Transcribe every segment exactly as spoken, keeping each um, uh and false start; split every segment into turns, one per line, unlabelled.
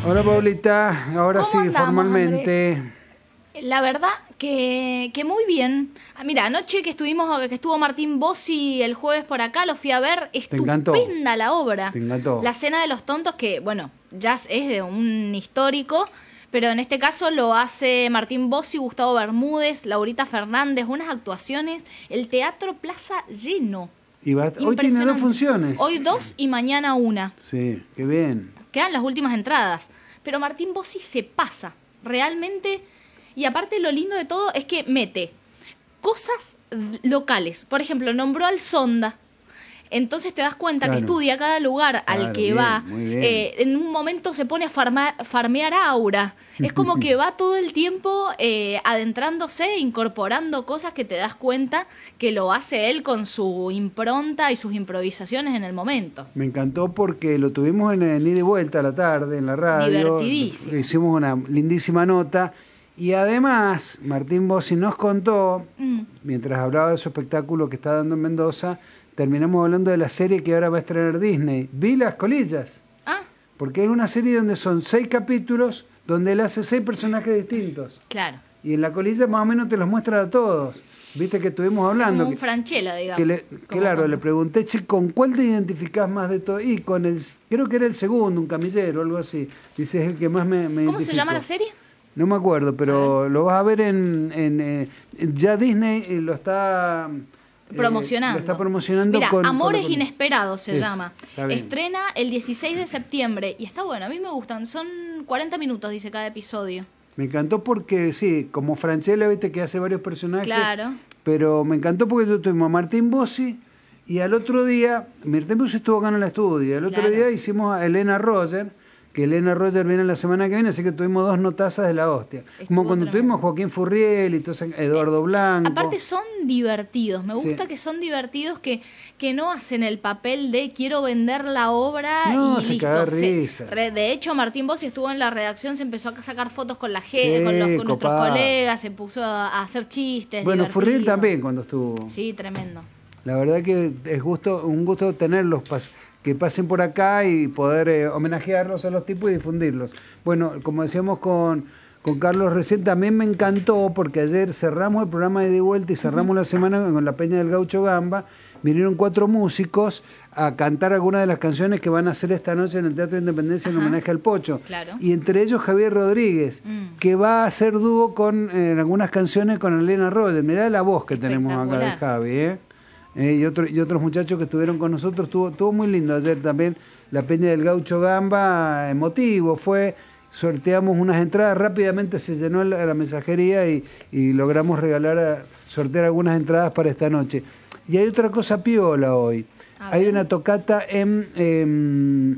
Hola Paulita, ahora sí,
¿Cómo andamos,
formalmente.
Andrés? La verdad que, que muy bien. Ah, mira, anoche que estuvimos, que estuvo Martín Bossi el jueves por acá, lo fui a ver. Estupenda la obra.
Te encantó.
La Cena de los Tontos, que bueno, ya es de un histórico, pero en este caso lo hace Martín Bossi, Gustavo Bermúdez, Laurita Fernández, unas actuaciones, el Teatro Plaza lleno.
Y va, hoy tiene dos funciones.
Hoy dos y mañana una.
Sí, qué bien.
Quedan las últimas entradas. Pero Martín Bossi se pasa, realmente. Y aparte lo lindo de todo es que mete cosas locales. Por ejemplo, nombró al Sonda. Entonces te das cuenta
Claro.
que estudia cada lugar
Claro,
al que
bien,
va.
muy bien.
Eh, en un momento se pone a farmar, farmear aura. Es como que va todo el tiempo eh, adentrándose, incorporando cosas que te das cuenta que lo hace él con su impronta y sus improvisaciones en el momento.
Me encantó porque lo tuvimos en, en ida y vuelta a la tarde, en la radio.
Divertidísimo.
Hicimos una lindísima nota. Y además, Martín Bossi nos contó,
Mm.
mientras hablaba de su espectáculo que está dando en Mendoza, terminamos hablando de la serie que ahora va a estrenar Disney. Vi Las Colillas.
Ah,
Porque es una serie donde son seis capítulos, donde él hace seis personajes distintos.
claro.
Y en La Colilla más o menos te los muestra a todos. Viste que estuvimos hablando.
Como un
que,
Franchella, digamos.
que le-
Como
claro,
cuando-
le pregunté, che, ¿con cuál te identificás más de todo? Y con el, creo que era el segundo, un camillero o algo así. Dice, es el que más me, me
¿Cómo se
identifico".
llama la serie?
No me acuerdo, pero lo vas a ver en... en, eh, ya Disney eh, lo está... eh,
Promocionando.
lo está promocionando
Mira,
con... con
Amores
la-
Inesperados se
Sí,
llama.
está bien.
Estrena el dieciséis de septiembre y está bueno, a mí me gustan. Son cuarenta minutos, dice cada episodio.
Me encantó porque, sí, como Franchella, viste que hace varios personajes.
Claro.
Pero me encantó porque yo tuvimos a Martín Bossi y al otro día, Martín Bossi estuvo acá en el estudio, y al otro
Claro.
día hicimos a Elena Roger, que Elena Roger viene la semana que viene, así que tuvimos dos notazas de la hostia.
Estuvo
Como cuando
tremendo.
tuvimos a Joaquín Furriel y todo ese- Eduardo Blanco.
Aparte son divertidos, me
Sí.
gusta que son divertidos, que, que no hacen el papel de quiero vender la obra
No,
y
se
listo.
caga de
Se-
risa.
re- de hecho, Martín Bossi estuvo en la redacción, se empezó a sacar fotos con la gente,
Sí,
con, los, con nuestros
copado.
colegas, se puso a, a hacer chistes.
Bueno, Furriel
divertidos.
también cuando estuvo.
Sí, tremendo.
La verdad que es gusto, un gusto tenerlos, pas- que pasen por acá y poder eh, homenajearlos a los tipos y difundirlos. Bueno, como decíamos con, con Carlos recién, también me encantó porque ayer cerramos el programa de ida y vuelta y cerramos la semana con la Peña del Gaucho Gamba. Vinieron cuatro músicos a cantar algunas de las canciones que van a hacer esta noche en el Teatro de Independencia en
Ajá.
homenaje al Pocho.
Claro.
Y entre ellos Javier Rodríguez,
Mm.
que va a hacer dúo con eh, en algunas canciones con Elena Roger. Mirá la voz que tenemos acá de
Espectacular.
Javi, ¿eh? Eh, y, otro, y otros muchachos que estuvieron con nosotros. Estuvo, estuvo muy lindo ayer también la Peña del Gaucho Gamba, emotivo fue. Sorteamos unas entradas, rápidamente se llenó la, la mensajería y, y logramos regalar, a, sortear algunas entradas para esta noche. Y hay otra cosa piola hoy.
A
Hay
ver.
una tocata en, en,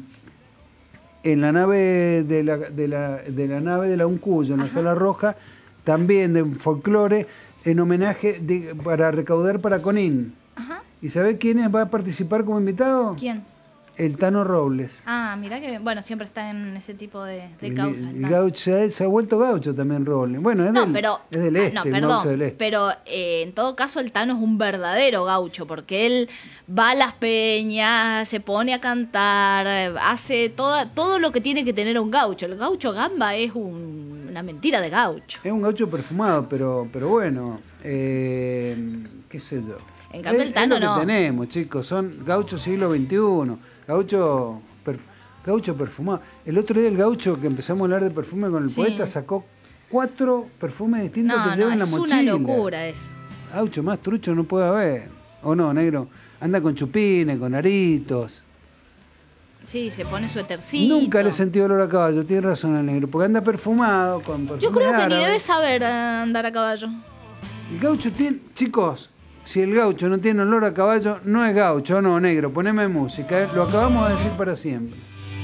en la nave de la, de la, de la nave de la Uncuyo, en la Sala Roja, también de folclore, en homenaje de- para recaudar para Conin.
Ajá.
¿Y sabe quién es- va a participar como invitado?
¿Quién?
El Tano Robles.
Ah, mira que, bueno, siempre está en ese tipo de, de
El-
causas.
el
está.
gaucho, se ha vuelto gaucho también Robles. Bueno, es,
No,
del,
pero,
es del
ah,
este,
no,
un
perdón,
gaucho del este.
pero eh, en todo caso el Tano es un verdadero gaucho, porque él va a las peñas, se pone a cantar, eh, hace toda, todo lo que tiene que tener un gaucho. El gaucho gamba es un- una mentira de gaucho.
Es un gaucho perfumado, pero, pero bueno, eh, qué sé yo.
En cambio,
Es-
el Tano
es lo
no.
que tenemos, chicos, son gauchos siglo veintiuno, gaucho, per- gaucho perfumado. El otro día el gaucho que empezamos a hablar de perfume con el
Sí.
poeta sacó cuatro perfumes distintos
No,
que
no,
lleva en la
es
mochila.
una locura eso.
Gaucho más trucho no puede haber. ¿O no, negro? Anda con chupines, con aritos.
Sí, se pone suétercito.
Nunca le he sentido olor a caballo, tiene razón el negro, porque anda perfumado con perfume
Yo creo que ni
árabe.
debe saber eh, andar a caballo.
El gaucho tiene... Chicos, si el gaucho no tiene olor a caballo, no es gaucho, no, negro, poneme música, ¿eh? Lo acabamos de decir para siempre.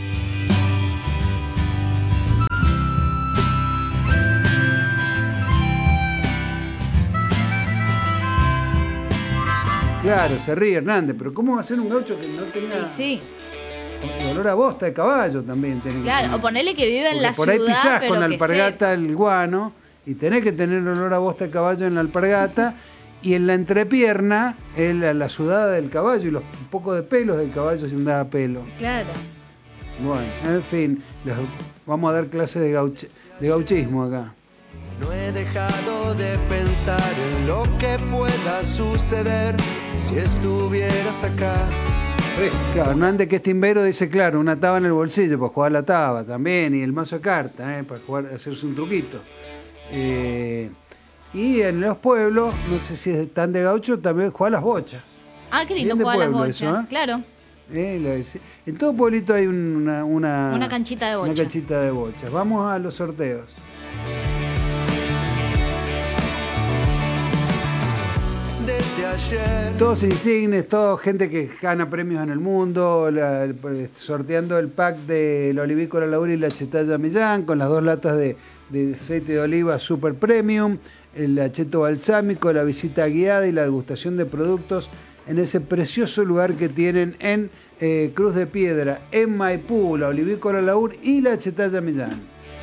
Claro, se ríe Hernández, pero ¿cómo va a ser un gaucho que no tenga
Y sí,
olor a bosta de caballo también? Tiene que
claro,
tener?
o ponele que vive en
Porque
la
por
ciudad,
ahí pisás
pero
con
que
alpargata
sepa.
el guano y tenés que tener olor a bosta de caballo en la alpargata y en la entrepierna el- la, la sudada del caballo y los un poco de pelos del caballo si andaba pelo.
Claro.
Bueno, en fin, los- vamos a dar clases de, gauch- de gauchismo acá.
No he dejado de pensar en lo que pueda suceder si estuvieras acá.
Claro, Hernández, que es timbero, dice, claro, una taba en el bolsillo para jugar la taba también, y el mazo de cartas, eh, para jugar, hacerse un truquito. Eh, y en los pueblos, no sé si están de gaucho, también juega las bochas.
Ah, qué lindo
Bien de
jugar a las
pueblo
bochas.
eso, ¿eh?
Claro.
Eh, lo- en todo pueblito hay una, una,
Una canchita de bocha.
Una canchita de bochas. Vamos a los sorteos.
Desde ayer.
Todos insignes, toda gente que gana premios en el mundo, la- el- sorteando el pack del Olivícola Laura y la Chetalla Millán, con las dos latas de, de aceite de oliva Super Premium, el acheto balsámico, la visita guiada y la degustación de productos en ese precioso lugar que tienen en eh, Cruz de Piedra, en Maipú, la Olivícola Laur y la Chetalla Millán.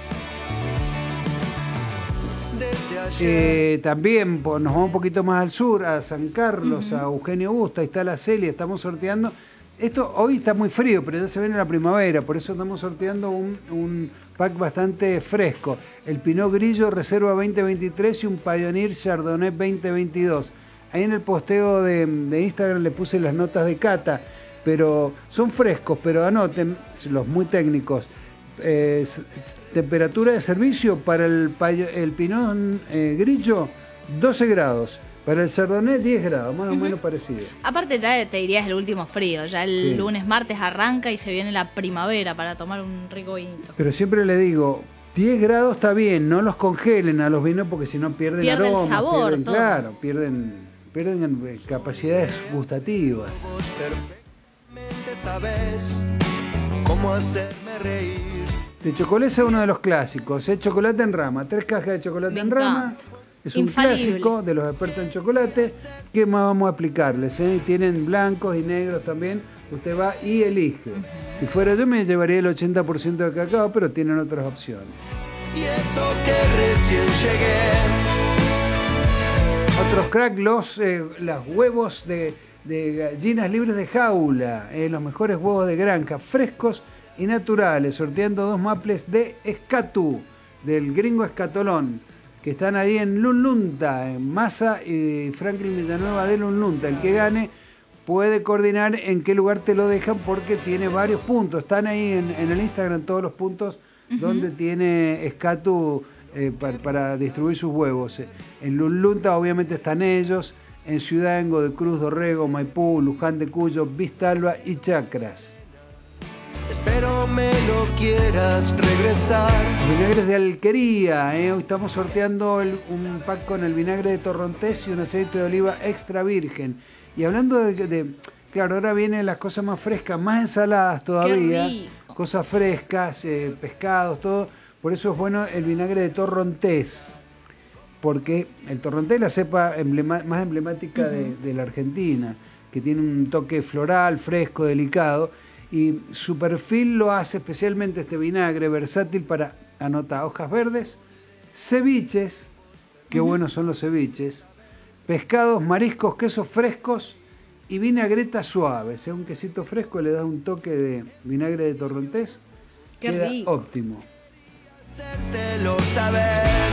Desde ayer.
Eh, también pues, nos vamos un poquito más al sur, a San Carlos, uh-huh. a Eugenio Busta, ahí está la Celia, estamos sorteando. Esto hoy está muy frío, pero ya se viene la primavera, por eso estamos sorteando un, un pack bastante fresco. El Pinot Grillo Reserva veinte veintitrés y un Pioneer Chardonnay veinte veintidós. Ahí en el posteo de, de Instagram le puse las notas de cata, pero son frescos, pero anoten, los muy técnicos. Eh, temperatura de servicio para el, el Pinot eh, Grillo doce grados, para el Chardonnay diez grados, más o menos uh-huh. parecido.
Aparte ya te dirías el último frío, ya el sí. lunes, martes arranca y se viene la primavera para tomar un rico vinito.
Pero siempre le digo, diez grados está bien, no los congelen a los vinos porque si no pierden
Pierde
aroma,
el sabor,
pierden,
todo.
Claro, pierden, pierden capacidades gustativas.
Perfectamente sabes cómo hacerme reír.
De chocolate es uno de los clásicos, ¿eh? Chocolate en rama, tres cajas de chocolate
Me
en
encanta.
rama. Es un
Infalible.
clásico de los expertos en chocolate. ¿Qué más vamos a aplicarles? Eh? Tienen blancos y negros también. Usted va y elige. Uh-huh. Si fuera yo me llevaría el ochenta por ciento de cacao, pero tienen otras opciones.
Y eso que recién llegué.
Otros crack, los, eh, los huevos de, de gallinas libres de jaula. Eh, los mejores huevos de granja, frescos y naturales. Sorteando dos maples de Escatu, del gringo Escatolón, que están ahí en Lunlunta, en Massa y Franklin Villanueva de Lunlunta. El que gane puede coordinar en qué lugar te lo dejan porque tiene varios puntos. Están ahí en, en el Instagram todos los puntos uh-huh. donde tiene Escatu eh, para, para distribuir sus huevos. En Lunlunta obviamente están ellos, en Ciudadengo de Cruz, Dorrego, Maipú, Luján de Cuyo, Vistalba y Chacras.
Espero me lo quieras regresar.
Vinagres de alquería, ¿eh? Hoy estamos sorteando el, un pack con el vinagre de torrontés y un aceite de oliva extra virgen. Y hablando de, de claro, ahora vienen las cosas más frescas, más ensaladas todavía, cosas frescas, eh, pescados, todo. Por eso es bueno el vinagre de torrontés, porque el torrontés es la cepa emblema, más emblemática uh-huh. de, de la Argentina, que tiene un toque floral, fresco, delicado. Y su perfil lo hace especialmente este vinagre versátil para, anota, hojas verdes, ceviches, qué uh-huh. buenos son los ceviches, pescados, mariscos, quesos frescos y vinagretas suaves. Un quesito fresco le da un toque de vinagre de torrontés,
qué
queda
rico.
Óptimo.
Hacértelo saber.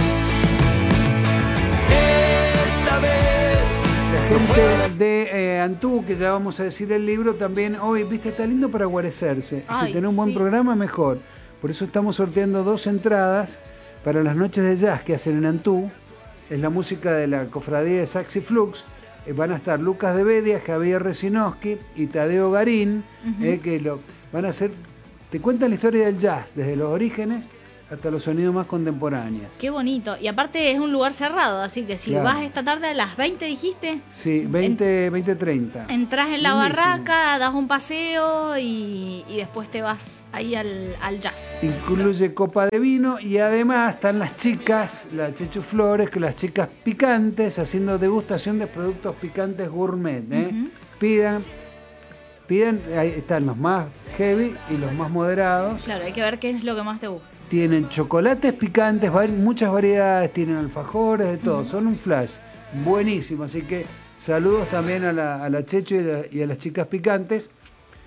Esta vez.
La gente de eh, Antú, que ya vamos a decir el libro, también hoy, viste, está lindo para guarecerse.
Ay,
si tenés un buen
sí.
programa, mejor. Por eso estamos sorteando dos entradas para las noches de jazz que hacen en Antú. Es la música de la cofradía de Saxi Flux. Eh, van a estar Lucas de Bedia, Javier Resinowski y Tadeo Garín, uh-huh. eh, que lo van a hacer. Te cuentan la historia del jazz, desde los orígenes hasta los sonidos más contemporáneos.
Qué bonito. Y aparte es un lugar cerrado, así que si
claro.
vas esta tarde a las veinte, dijiste.
Sí, veinte, veinte treinta.
Entrás en la
Buenísimo.
barraca, das un paseo y, y después te vas ahí al, al jazz.
Incluye copa de vino y además están las chicas, las Chechu Flores, que las chicas picantes, haciendo degustación de productos picantes gourmet. ¿eh? Uh-huh. Pidan, pidan, ahí están los más heavy y los más moderados.
Claro, hay que ver qué es lo que más te gusta.
Tienen chocolates picantes, muchas variedades, tienen alfajores, de todo. Uh-huh. Son un flash buenísimo. Así que saludos también a la, a la Checho y, la, y a las chicas picantes.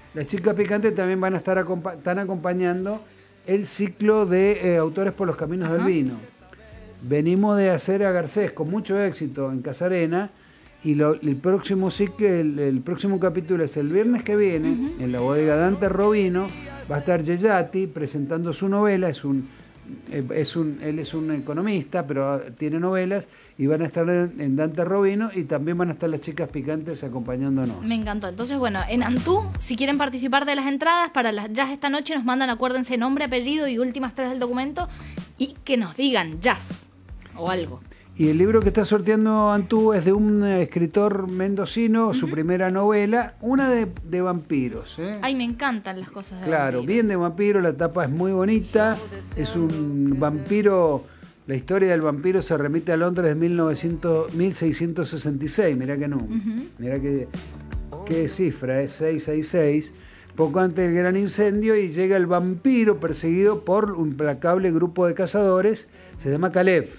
Las chicas picantes también van a estar acompa están acompañando el ciclo de eh, autores por los caminos Ajá. del vino. Venimos de hacer a Garcés con mucho éxito en Casarena y lo, el próximo ciclo, el, el próximo capítulo es el viernes que viene uh-huh. en la bodega Dante Robino. Va a estar Yeyati presentando su novela, es un, es un, él es un economista, pero tiene novelas, y van a estar en Dante Robino y también van a estar las chicas picantes acompañándonos.
Me encantó. Entonces, bueno, en Antú, si quieren participar de las entradas para las jazz esta noche, nos mandan, acuérdense, nombre, apellido y últimas tres del documento y que nos digan jazz o algo.
Y el libro que está sorteando Antú es de un escritor mendocino, uh-huh. su primera novela, una de, de vampiros. ¿eh?
Ay, me encantan las cosas de
claro,
vampiros. Claro,
bien de vampiro, la tapa es muy bonita, es un vampiro, la historia del vampiro se remite a Londres de mil seiscientos sesenta y seis, mirá que no, uh-huh. mirá que, qué cifra, es seiscientos sesenta y seis, poco antes del gran incendio, y llega el vampiro perseguido por un implacable grupo de cazadores, se llama Caleb.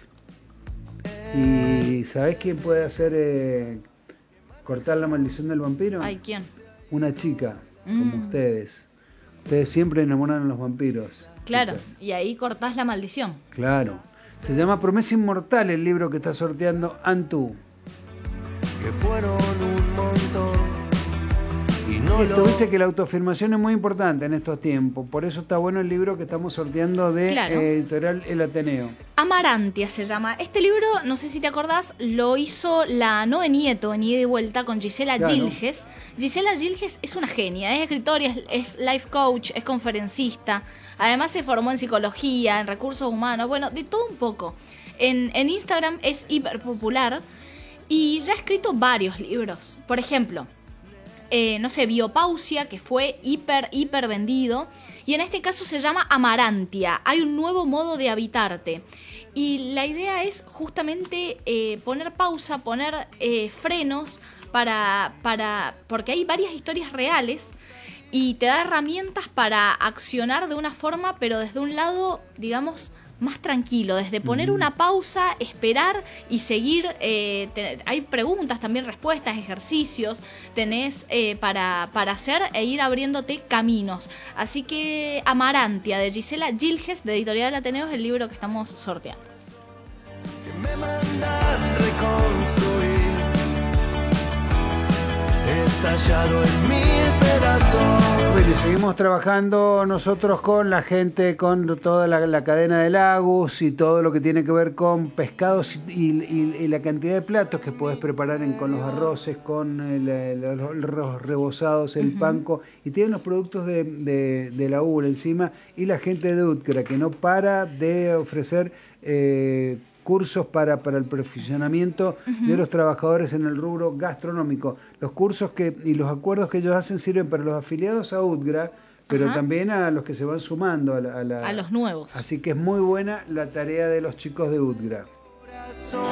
¿Y sabés quién puede hacer eh, cortar la maldición del vampiro?
Ay, ¿quién?
Una chica,
mm.
como ustedes. Ustedes siempre enamoran a los vampiros.
Claro,
chicas.
Y ahí cortás la maldición.
Claro. Se llama Promesa Inmortal el libro que está sorteando Antú.
Que fueron un montón. Y no
Esto,
lo...
viste que la autoafirmación es muy importante en estos tiempos. Por eso está bueno el libro que estamos sorteando de
claro.
eh, Editorial El Ateneo.
Amarantia se llama. Este libro, no sé si te acordás, lo hizo la Noe Nieto en Ida y Vuelta con Gisela
claro.
Gilges. Gisela Gilges es una genia, es escritora, es, es life coach, es conferencista. Además se formó en psicología, en recursos humanos, bueno, de todo un poco. En, en Instagram es hiper popular y ya ha escrito varios libros. Por ejemplo, eh, no sé, Biopausia, que fue hiper, hiper vendido. Y en este caso se llama Amarantia. Hay un nuevo modo de habitarte. Y la idea es justamente eh, poner pausa, poner eh, frenos para, para... porque hay varias historias reales y te da herramientas para accionar de una forma, pero desde un lado, digamos, más tranquilo, desde poner una pausa, esperar y seguir. Eh, te, hay preguntas, también respuestas, ejercicios, tenés eh, para, para hacer e ir abriéndote caminos. Así que Amarantia, de Gisela Gilges, de Editorial Ateneo, es el libro que estamos sorteando.
Que me mandas reconstruir, estallado en mil pedazos.
Bueno, y seguimos trabajando nosotros con la gente, con toda la, la cadena de Lagos y todo lo que tiene que ver con pescados y, y, y la cantidad de platos que podés preparar en, con los arroces, con el, el, los rebozados, el uh-huh. panco, y tienen los productos de, de, de la U R encima, y la gente de Utcra que no para de ofrecer eh, cursos para, para el perfeccionamiento uh-huh. de los trabajadores en el rubro gastronómico. Los cursos que y los acuerdos que ellos hacen sirven para los afiliados a UTGRA, pero uh-huh. también a los que se van sumando a, la, a, la,
a los nuevos.
Así que es muy buena la tarea de los chicos de UTGRA.